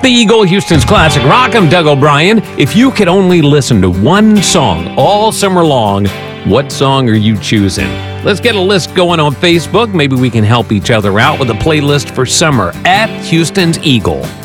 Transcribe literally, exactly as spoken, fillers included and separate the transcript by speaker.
Speaker 1: The Eagle, Houston's classic rock. I'm Doug O'Brien. If you could only listen to one song all summer long, what song are you choosing? Let's get a list going on Facebook. Maybe we can help each other out with a playlist for summer at Houston's Eagle.